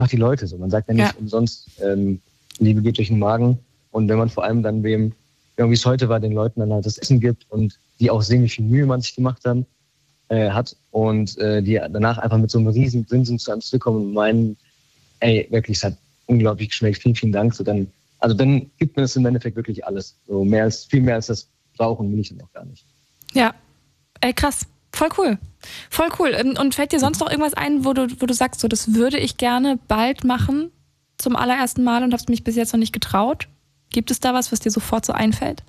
die Leute so. Man sagt ja nicht umsonst, Liebe geht durch den Magen. Und wenn man vor allem dann wie es heute war, den Leuten dann halt das Essen gibt und die auch sehen, wie viel Mühe man sich gemacht hat und die danach einfach mit so einem riesen Grinsen zu einem zurückkommen und meinen, ey, wirklich, es hat unglaublich geschmeckt, vielen, vielen Dank. So dann gibt mir das im Endeffekt wirklich alles. So viel mehr als das brauchen will ich dann auch gar nicht. Ja, ey, krass. Voll cool. Voll cool. Und fällt dir sonst noch irgendwas ein, wo du sagst, so, das würde ich gerne bald machen zum allerersten Mal und hab's mich bis jetzt noch nicht getraut? Gibt es da was dir sofort so einfällt?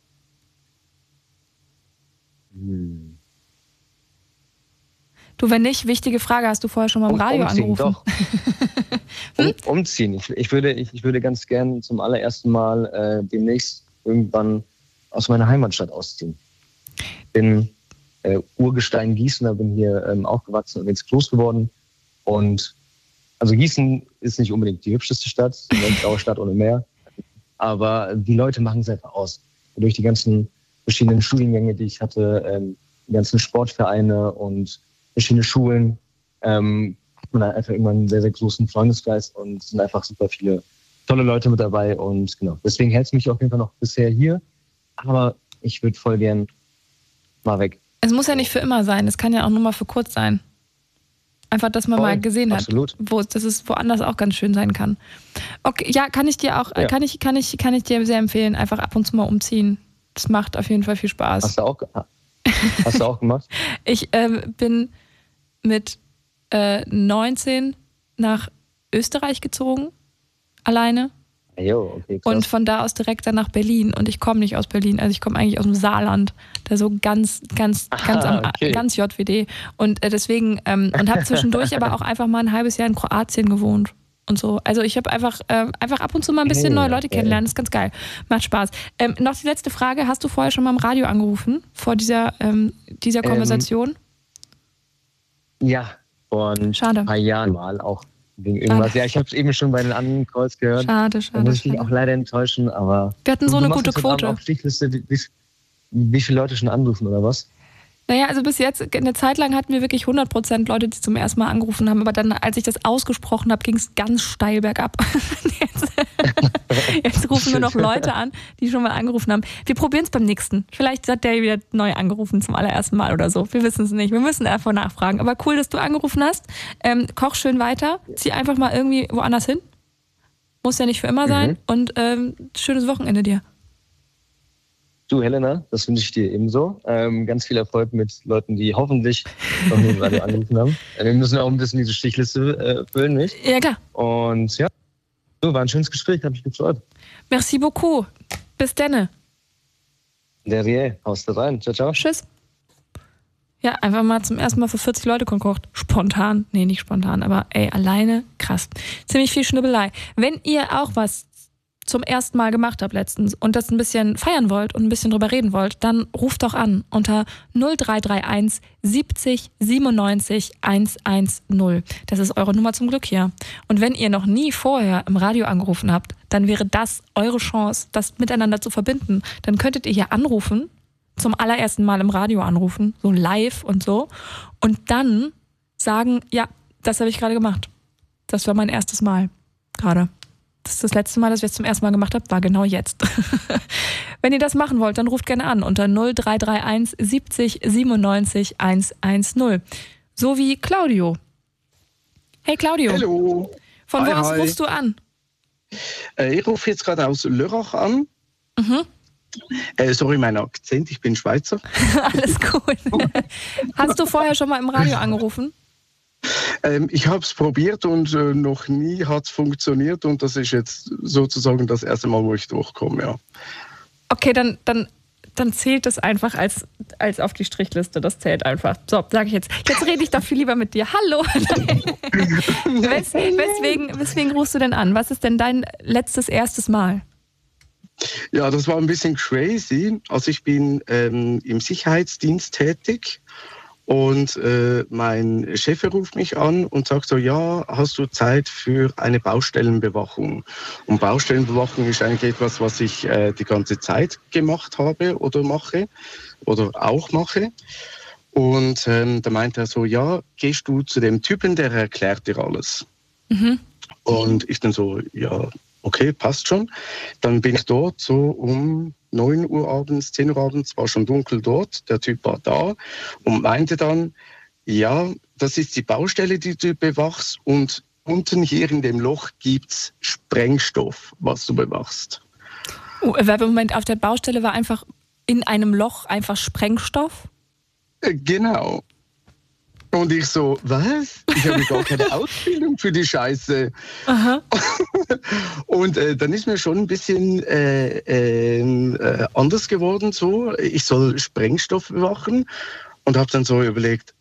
Du, wenn nicht, wichtige Frage, hast du vorher schon mal im Radio angerufen? Doch. Umziehen. Ich würde ganz gern zum allerersten Mal demnächst irgendwann aus meiner Heimatstadt ausziehen. Bin Urgestein Gießener, bin hier aufgewachsen und jetzt groß geworden. Und also Gießen ist nicht unbedingt die hübscheste Stadt, eine graue Stadt ohne Meer. Aber die Leute machen es einfach aus. Durch die ganzen verschiedenen Studiengänge, die ich hatte, die ganzen Sportvereine und verschiedene Schulen, hat man da einfach irgendwann einen sehr, sehr großen Freundeskreis und es sind einfach super viele tolle Leute mit dabei. Und genau, deswegen hält es mich auf jeden Fall noch bisher hier. Aber ich würde voll gern mal weg. Es muss ja nicht für immer sein, es kann ja auch nur mal für kurz sein. Einfach, dass man mal gesehen hat, dass es woanders auch ganz schön sein kann. Okay, ja, kann ich dir auch, kann ich dir sehr empfehlen, einfach ab und zu mal umziehen. Das macht auf jeden Fall viel Spaß. Hast du auch gemacht? Ich bin mit 19 nach Österreich gezogen, alleine. Jo, okay, krass. Und von da aus direkt dann nach Berlin. Und ich komme nicht aus Berlin, also ich komme eigentlich aus dem Saarland, da so ganz JWD. Und deswegen, und habe zwischendurch aber auch einfach mal ein halbes Jahr in Kroatien gewohnt und so. Also ich habe einfach ab und zu mal ein bisschen neue Leute kennenlernen, das ist ganz geil. Macht Spaß. Noch die letzte Frage, hast du vorher schon mal im Radio angerufen, vor dieser Konversation? Ja, vor ein paar Jahren mal auch. Wegen irgendwas. Ja, ich habe es eben schon bei den anderen Calls gehört. Schade. Da muss ich dich auch leider enttäuschen, aber... Wir hatten so eine gute Quote. Auf Stichliste, wie viele Leute schon anrufen, oder was? Naja, also bis jetzt, eine Zeit lang hatten wir wirklich 100% Leute, die zum ersten Mal angerufen haben, aber dann, als ich das ausgesprochen habe, ging es ganz steil bergab. Jetzt rufen nur noch Leute an, die schon mal angerufen haben. Wir probieren es beim nächsten. Vielleicht hat der wieder neu angerufen zum allerersten Mal oder so. Wir wissen es nicht. Wir müssen einfach nachfragen. Aber cool, dass du angerufen hast. Koch schön weiter. Zieh einfach mal irgendwie woanders hin. Muss ja nicht für immer sein. Und schönes Wochenende dir. Du, Helena, das wünsche ich dir ebenso. Ganz viel Erfolg mit Leuten, die hoffentlich noch nie im Radio angerufen haben. Wir müssen auch ein bisschen diese Stichliste füllen, nicht? Ja, klar. Und ja, war ein schönes Gespräch, hat mich gefreut. Merci beaucoup. Bis denne. Derrière, haust du rein. Ciao, ciao. Tschüss. Ja, einfach mal zum ersten Mal für 40 Leute gekocht. Spontan. Nee, nicht spontan, aber alleine krass. Ziemlich viel Schnibbelei. Wenn ihr auch was zum ersten Mal gemacht habt letztens und das ein bisschen feiern wollt und ein bisschen drüber reden wollt, dann ruft doch an unter 0331 70 97 110. Das ist eure Nummer zum Glück hier. Und wenn ihr noch nie vorher im Radio angerufen habt, dann wäre das eure Chance, das miteinander zu verbinden. Dann könntet ihr hier anrufen, zum allerersten Mal im Radio anrufen, so live und so, und dann sagen, ja, das habe ich gerade gemacht. Das war mein erstes Mal gerade. Das letzte Mal, dass ich es zum ersten Mal gemacht habe, war genau jetzt. Wenn ihr das machen wollt, dann ruft gerne an unter 0331 70 97 110. So wie Claudio. Hey Claudio. Hallo. Von wo aus rufst du an? Ich rufe jetzt gerade aus Lörrach an. Sorry, mein Akzent, ich bin Schweizer. Alles gut. Hast du vorher schon mal im Radio angerufen? Ich habe es probiert und noch nie hat es funktioniert und das ist jetzt sozusagen das erste Mal, wo ich durchkomme, ja. Okay, dann zählt das einfach als auf die Strichliste, das zählt einfach. So, sage ich jetzt. Jetzt rede ich doch viel lieber mit dir. Hallo! Weswegen rufst du denn an? Was ist denn dein erstes Mal? Ja, das war ein bisschen crazy. Also ich bin im Sicherheitsdienst tätig. Und mein Chef ruft mich an und sagt so, ja, hast du Zeit für eine Baustellenbewachung? Und Baustellenbewachung ist eigentlich etwas, was ich die ganze Zeit gemacht habe oder mache oder auch mache. Und da meint er so, ja, gehst du zu dem Typen, der erklärt dir alles. Und ich dann so, ja, okay, passt schon. Dann bin ich dort so um 9 Uhr abends, 10 Uhr abends, war schon dunkel dort. Der Typ war da und meinte dann, ja, das ist die Baustelle, die du bewachst und unten hier in dem Loch gibt's Sprengstoff, was du bewachst. Moment, auf der Baustelle war einfach in einem Loch einfach Sprengstoff? Genau. Und ich so, was? Ich habe gar keine Ausbildung für die Scheiße. Aha. Und dann ist mir schon ein bisschen anders geworden. So, ich soll Sprengstoff bewachen und habe dann so überlegt,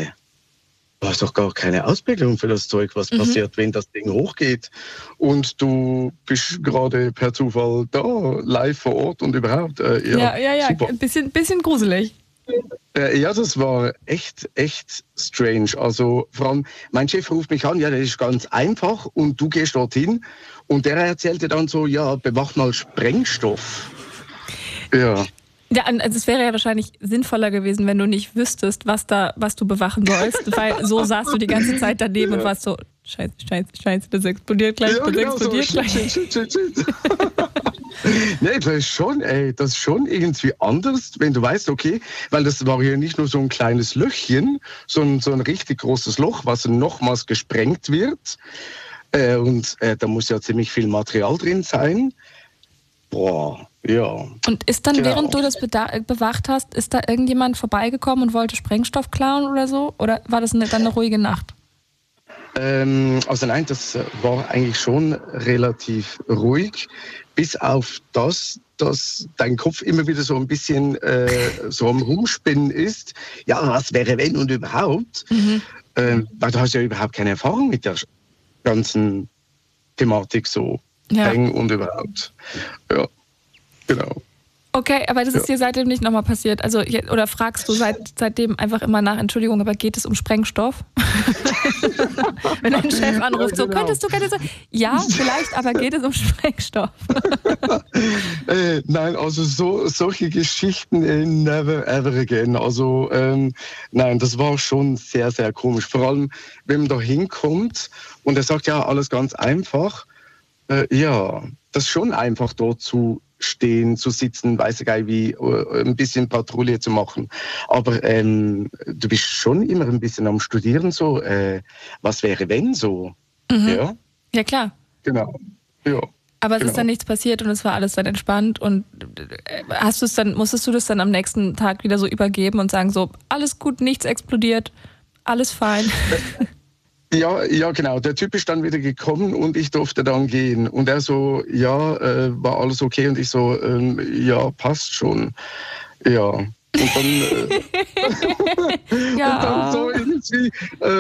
du hast doch gar keine Ausbildung für das Zeug, was passiert, wenn das Ding hochgeht. Und du bist gerade per Zufall da, live vor Ort und überhaupt. Ja, super. ein bisschen gruselig. Ja, das war echt strange. Also vor allem, mein Chef ruft mich an, ja, das ist ganz einfach und du gehst dorthin und der erzählte dann so, ja, bewach mal Sprengstoff. Ja. Ja, also es wäre ja wahrscheinlich sinnvoller gewesen, wenn du nicht wüsstest, was du bewachen sollst, weil so saßt du die ganze Zeit daneben und warst so, scheiße, das explodiert gleich, ja, das genau explodiert so, gleich. Shit. Nee, das ist schon irgendwie anders, wenn du weißt, okay, weil das war ja nicht nur so ein kleines Löchchen, sondern so ein richtig großes Loch, was nochmals gesprengt wird. Und da muss ja ziemlich viel Material drin sein. Boah, ja. Und ist dann, während du das bewacht hast, ist da irgendjemand vorbeigekommen und wollte Sprengstoff klauen oder so? Oder war das dann eine ruhige Nacht? Also nein, das war eigentlich schon relativ ruhig, bis auf das, dass dein Kopf immer wieder so ein bisschen so am Rumspinnen ist. Ja, was wäre wenn und überhaupt? Weil du hast ja überhaupt keine Erfahrung mit der ganzen Thematik so. Ja. Eng und überhaupt. Ja, genau. Okay, aber das ist dir seitdem nicht nochmal passiert? Also, oder fragst du seitdem einfach immer nach, Entschuldigung, aber geht es um Sprengstoff? Wenn dein Chef anruft, so, könntest du, ja, vielleicht, aber geht es um Sprengstoff? Nein, also solche Geschichten never ever again. Also nein, das war schon sehr, sehr komisch. Vor allem, wenn man da hinkommt und er sagt, ja, alles ganz einfach. Ja, das ist schon einfach dort zu stehen, zu sitzen, weiß ich wie, ein bisschen Patrouille zu machen. Aber du bist schon immer ein bisschen am Studieren, so, was wäre wenn so? Ja? Ja, klar. Genau. Ja. Aber es ist dann nichts passiert und es war alles dann entspannt und musstest du das dann am nächsten Tag wieder so übergeben und sagen so, alles gut, nichts explodiert, alles fein. Ja, genau. Der Typ ist dann wieder gekommen und ich durfte dann gehen. Und er so, ja, war alles okay? Und ich so, ja, passt schon. Ja. Und dann, ja. Und dann so irgendwie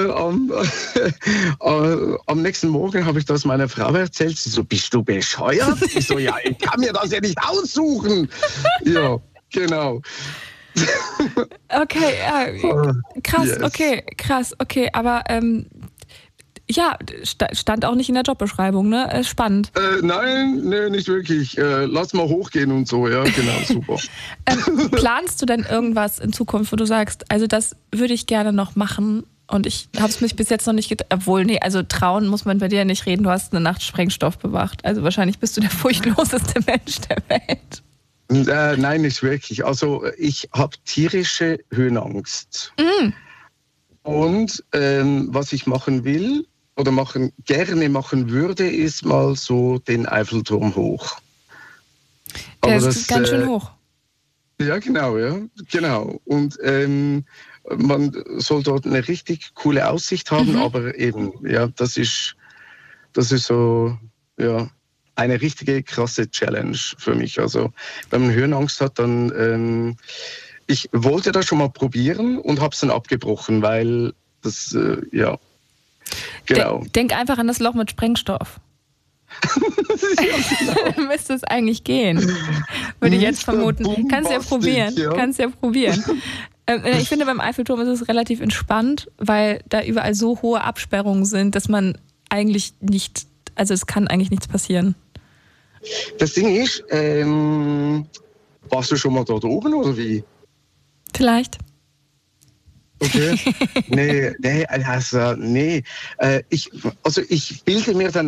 am nächsten Morgen habe ich das meiner Frau erzählt. Sie so, bist du bescheuert? Ich so, ja, ich kann mir das ja nicht aussuchen. Ja, genau. Okay, krass, yes. krass, okay, aber ja, stand auch nicht in der Jobbeschreibung, ne? Spannend. Nein, nicht wirklich. Lass mal hochgehen und so, ja, genau, super. Planst du denn irgendwas in Zukunft, wo du sagst, also das würde ich gerne noch machen und ich habe es mich bis jetzt noch nicht obwohl, nee, also trauen muss man bei dir nicht reden, du hast eine Nacht Sprengstoff bewacht, also wahrscheinlich bist du der furchtloseste Mensch der Welt. Nein, nicht wirklich. Also ich habe tierische Höhenangst. Und was ich machen will oder gerne machen würde, ist mal so den Eiffelturm hoch. Der ist ganz schön hoch. Ja, genau. Und man soll dort eine richtig coole Aussicht haben, aber eben, ja, das ist so, ja, eine richtige krasse Challenge für mich. Also wenn man Höhenangst hat, dann ich wollte das schon mal probieren und habe es dann abgebrochen, weil das, ja, genau. Denk einfach an das Loch mit Sprengstoff. Ja, genau. Müsste es eigentlich gehen, würde ich jetzt vermuten. Kannst ja probieren. Ich finde, beim Eiffelturm ist es relativ entspannt, weil da überall so hohe Absperrungen sind, dass man eigentlich nicht, also es kann eigentlich nichts passieren. Das Ding ist, warst du schon mal dort oben oder wie? Vielleicht. Okay. Nee. Ich bilde mir dann